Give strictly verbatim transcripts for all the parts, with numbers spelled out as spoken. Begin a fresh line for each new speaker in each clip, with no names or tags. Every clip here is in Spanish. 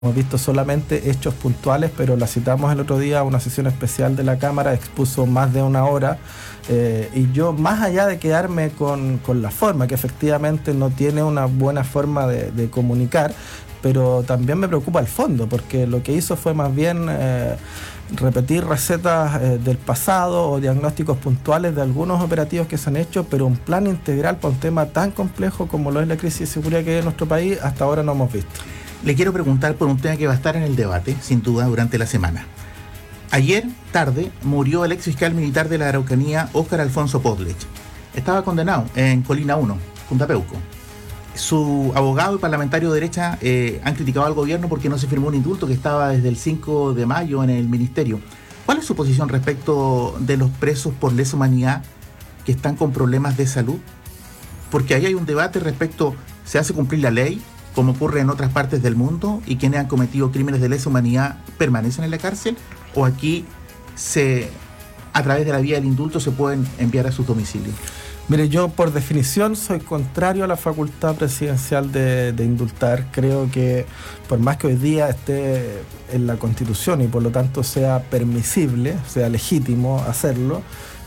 Hemos visto solamente hechos puntuales, pero la citamos el otro día a una sesión especial de la Cámara, expuso más de una hora, eh, y yo, más allá de quedarme con, con la forma, que efectivamente no tiene una buena forma de, de comunicar, pero también me preocupa el fondo, porque lo que hizo fue más bien eh, repetir recetas eh, del pasado o diagnósticos puntuales de algunos operativos que se han hecho, pero un plan integral para un tema tan complejo como lo es la crisis de seguridad que hay en nuestro país, hasta ahora no hemos visto.
Le quiero preguntar por un tema que va a estar en el debate, sin duda, durante la semana. Ayer, tarde, murió el ex fiscal militar de la Araucanía, Óscar Alfonso Podlech. Estaba condenado en Colina uno, Punta Peuco. Su abogado y parlamentario de derecha eh, han criticado al gobierno porque no se firmó un indulto que estaba desde el cinco de mayo en el ministerio. ¿Cuál es su posición respecto de los presos por lesa humanidad que están con problemas de salud? Porque ahí hay un debate respecto, ¿se hace cumplir la ley, como ocurre en otras partes del mundo, y quienes han cometido crímenes de lesa humanidad permanecen en la cárcel, o aquí se, a través de la vía del indulto se pueden enviar a sus domicilios?
Mire, yo por definición soy contrario a la facultad presidencial de, de indultar. Creo que por más que hoy día esté en la Constitución y por lo tanto sea permisible, sea legítimo hacerlo,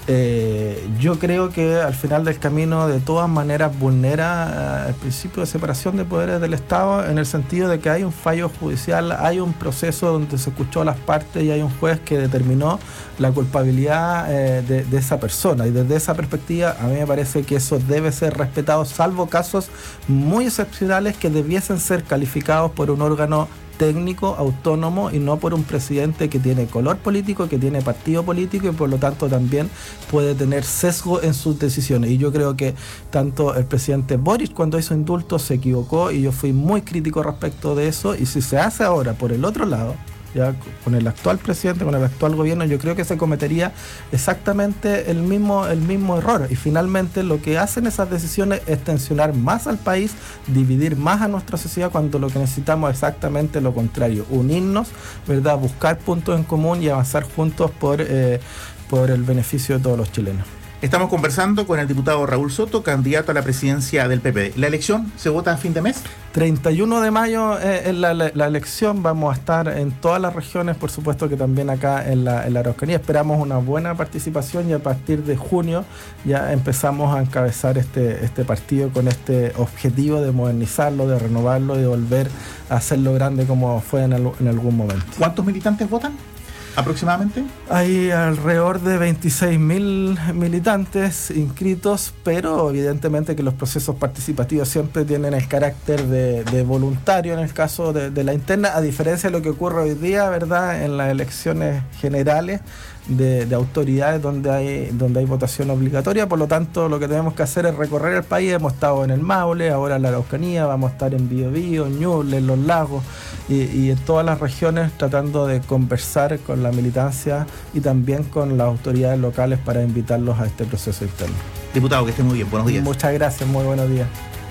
Eh, yo creo que al final del camino de todas maneras vulnera eh, el principio de separación de poderes del Estado, en el sentido de que hay un fallo judicial, hay un proceso donde se escuchó a las partes y hay un juez que determinó la culpabilidad eh, de, de esa persona, y desde esa perspectiva a mí me parece que eso debe ser respetado, salvo casos muy excepcionales que debiesen ser calificados por un órgano técnico, autónomo, y no por un presidente que tiene color político, que tiene partido político y por lo tanto también puede tener sesgo en sus decisiones. Y yo creo que tanto el presidente Boric, cuando hizo indulto, se equivocó, y yo fui muy crítico respecto de eso, y si se hace ahora por el otro lado, ya con el actual presidente, con el actual gobierno, yo creo que se cometería exactamente el mismo, el mismo error, y finalmente lo que hacen esas decisiones es tensionar más al país, dividir más a nuestra sociedad, cuando lo que necesitamos es exactamente lo contrario: unirnos, ¿verdad?, buscar puntos en común y avanzar juntos por, eh, por el beneficio de todos los chilenos.
Estamos conversando con el diputado Raúl Soto, candidato a la presidencia del P P D. ¿La elección se vota a fin de mes?
treinta y uno de mayo es eh, la, la, la elección. Vamos a estar en todas las regiones, por supuesto que también acá en la, en la Araucanía. Esperamos una buena participación, y a partir de junio ya empezamos a encabezar este, este partido con este objetivo de modernizarlo, de renovarlo y de volver a hacerlo grande como fue en, el, en algún momento.
¿Cuántos militantes votan aproximadamente?
Hay alrededor de veintiséis mil militantes inscritos, pero evidentemente que los procesos participativos siempre tienen el carácter de, de voluntario en el caso de, de la interna, a diferencia de lo que ocurre hoy día, ¿verdad?, en las elecciones generales de, de autoridades donde hay, donde hay votación obligatoria. Por lo tanto, lo que tenemos que hacer es recorrer el país. Hemos estado en el Maule, ahora en la Araucanía, vamos a estar en Biobío, en Ñuble, en Los Lagos y, y en todas las regiones, tratando de conversar con la militancia y también con las autoridades locales para invitarlos a este proceso interno.
Diputado, que esté muy bien. Buenos días.
Muchas gracias, muy buenos días.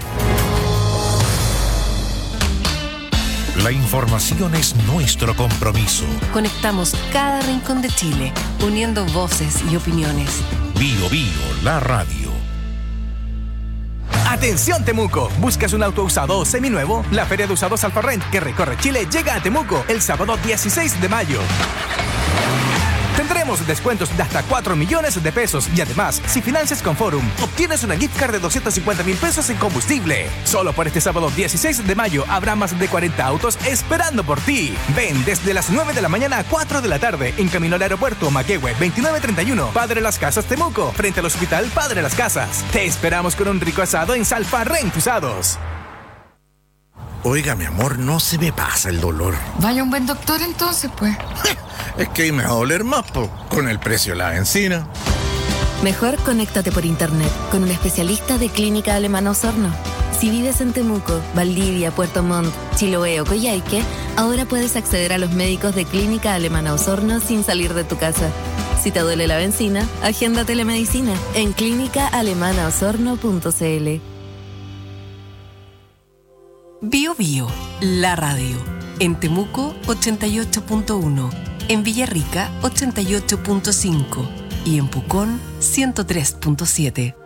La información es nuestro compromiso.
Conectamos cada rincón de Chile, uniendo voces y opiniones.
Bio Bio, la radio.
¡Atención, Temuco! ¿Buscas un auto usado o seminuevo? La Feria de Usados Alfarrent, que recorre Chile, llega a Temuco el sábado dieciséis de mayo. Tendremos descuentos de hasta cuatro millones de pesos, y además, si financias con Forum, obtienes una gift card de doscientos cincuenta mil pesos en combustible. Solo por este sábado dieciséis de mayo habrá más de cuarenta autos esperando por ti. Ven desde las nueve de la mañana a cuatro de la tarde en camino al aeropuerto Maquehue veintinueve treinta y uno, Padre Las Casas, Temuco, frente al Hospital Padre Las Casas. Te esperamos con un rico asado en Salfarrent Usados.
Oiga, mi amor, no se me pasa el dolor.
Vaya un buen doctor entonces, pues.
Es que ahí me va a doler más, po, con el precio de la benzina.
Mejor conéctate por internet con un especialista de Clínica Alemana Osorno. Si vives en Temuco, Valdivia, Puerto Montt, Chiloé o Coyhaique, ahora puedes acceder a los médicos de Clínica Alemana Osorno sin salir de tu casa. Si te duele la benzina, agenda telemedicina en clínica alemana osorno punto c l.
Bio Bio, la radio. En Temuco, ochenta y ocho punto uno. En Villarrica, ochenta y ocho punto cinco. Y en Pucón, ciento tres punto siete.